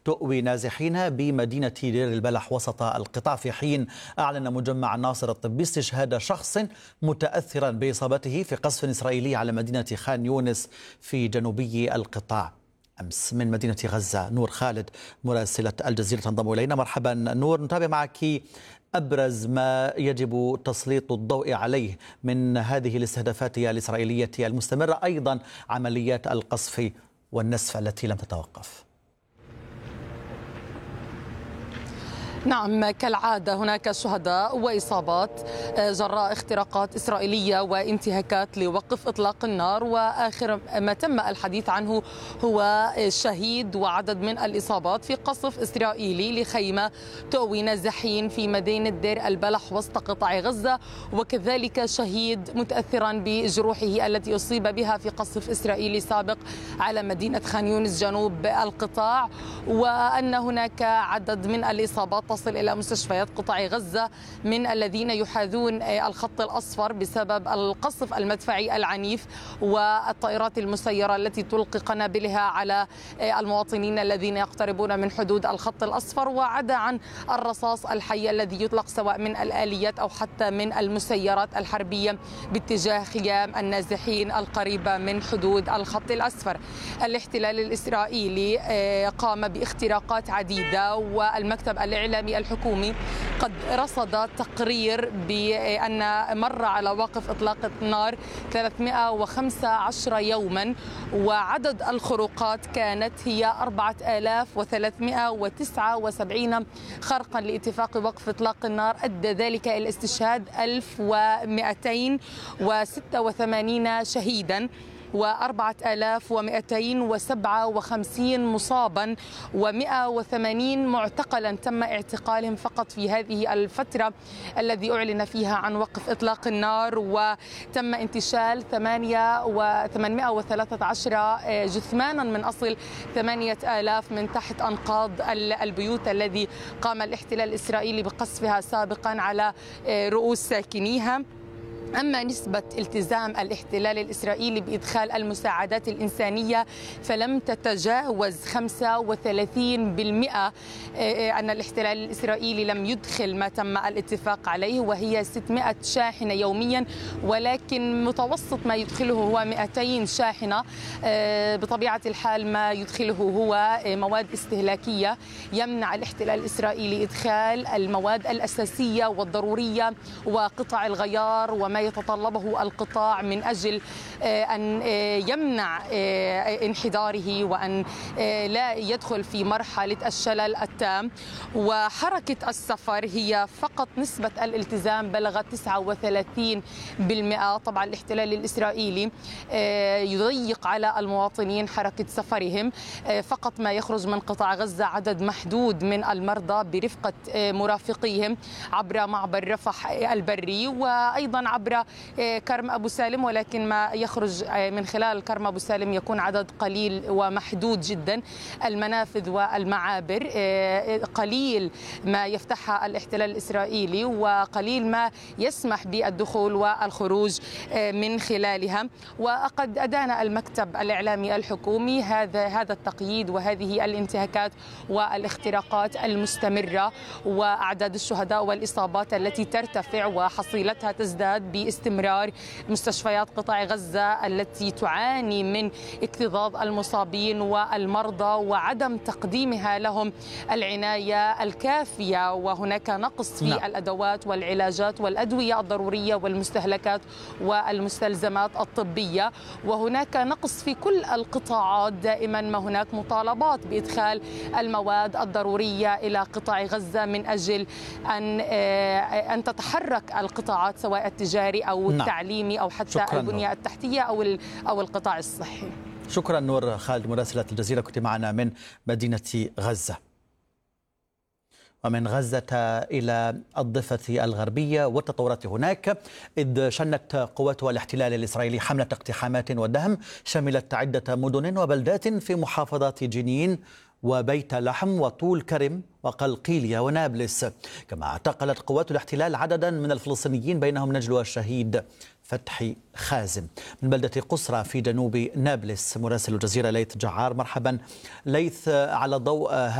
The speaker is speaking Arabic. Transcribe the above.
تؤوي نازحين بمدينة دير البلح وسط القطاع، في حين أعلن مجمع الناصر الطبي استشهاد شخص متأثرا بإصابته في قصف إسرائيلي على مدينة خان يونس في جنوبي القطاع أمس. من مدينة غزة نور خالد مراسلة الجزيرة تنضم إلينا. مرحبا نور، نتابع معك أبرز ما يجب تسليط الضوء عليه من هذه الاستهدافات الإسرائيلية المستمرة، أيضا عمليات القصف والنسف التي لم تتوقف. نعم، كالعادة هناك شهداء وإصابات جراء اختراقات إسرائيلية وانتهاكات لوقف إطلاق النار، وآخر ما تم الحديث عنه هو شهيد وعدد من الإصابات في قصف إسرائيلي لخيمة تؤوي نازحين في مدينة دير البلح وسط قطاع غزة، وكذلك شهيد متأثرا بجروحه التي أصيب بها في قصف إسرائيلي سابق على مدينة خان يونس جنوب القطاع، وأن هناك عدد من الإصابات تصل إلى مستشفيات قطاع غزة من الذين يحاذون الخط الأصفر بسبب القصف المدفعي العنيف والطائرات المسيرة التي تلقي قنابلها على المواطنين الذين يقتربون من حدود الخط الأصفر، وعدا عن الرصاص الحي الذي يطلق سواء من الآليات أو حتى من المسيرات الحربية باتجاه خيام النازحين القريبة من حدود الخط الأصفر. الاحتلال الإسرائيلي قام باختراقات عديدة، والمكتب الإعلامي الحكومي قد رصد تقرير بأن مر على وقف إطلاق النار 315 يوما، وعدد الخروقات كانت هي 4379 خرقا لاتفاق وقف إطلاق النار، أدى ذلك إلى استشهاد 1286 شهيدا و4257 مصابا و180 معتقلا تم اعتقالهم فقط في هذه الفترة الذي أعلن فيها عن وقف إطلاق النار، وتم انتشال 813 جثمانا من أصل 8000 من تحت أنقاض البيوت الذي قام الاحتلال الإسرائيلي بقصفها سابقا على رؤوس ساكنيها. أما نسبة التزام الاحتلال الإسرائيلي بإدخال المساعدات الإنسانية فلم تتجاوز 35%، أن الاحتلال الإسرائيلي لم يدخل ما تم الاتفاق عليه، وهي 600 شاحنة يوميا، ولكن متوسط ما يدخله هو 200 شاحنة. بطبيعة الحال ما يدخله هو مواد استهلاكية، يمنع الاحتلال الإسرائيلي إدخال المواد الأساسية والضرورية وقطع الغيار وما يتطلبه القطاع من أجل أن يمنع انحداره وأن لا يدخل في مرحلة الشلل التام. وحركة السفر هي فقط نسبة الالتزام بلغت 39%. طبعا الاحتلال الإسرائيلي يضيق على المواطنين حركة سفرهم، فقط ما يخرج من قطاع غزة عدد محدود من المرضى برفقة مرافقيهم عبر معبر رفح البري وأيضا عبر كرم أبو سالم، ولكن ما يخرج من خلال كرم أبو سالم يكون عدد قليل ومحدود جدا. المنافذ والمعابر قليل ما يفتحها الاحتلال الإسرائيلي وقليل ما يسمح بالدخول والخروج من خلالها. وقد أدان المكتب الإعلامي الحكومي هذا التقييد وهذه الانتهاكات والاختراقات المستمرة وأعداد الشهداء والإصابات التي ترتفع وحصيلتها تزداد باستمرار. مستشفيات قطاع غزة التي تعاني من اكتظاظ المصابين والمرضى وعدم تقديمها لهم العناية الكافية، وهناك نقص في الأدوات والعلاجات والأدوية الضرورية والمستهلكات والمستلزمات الطبية، وهناك نقص في كل القطاعات. دائما ما هناك مطالبات بإدخال المواد الضرورية إلى قطاع غزة من أجل أن تتحرك القطاعات سواء التجاري أو التعليمي أو حتى البنية التحتية أو القطاع الصحي. شكرا نور خالد مراسلة الجزيرة، كنت معنا من مدينة غزة. ومن غزة إلى الضفة الغربية والتطورات هناك، إذ شنت قوات الاحتلال الإسرائيلي حملة اقتحامات ودهم شملت عدة مدن وبلدات في محافظات جنين وبيت لحم وطول كرم وقلقيلية ونابلس. كما اعتقلت قوات الاحتلال عددا من الفلسطينيين بينهم نجل الشهيد فتحي خازم. من بلدة قصرى في جنوب نابلس مراسل الجزيرة ليث جعار. مرحبا ليث، على ضوء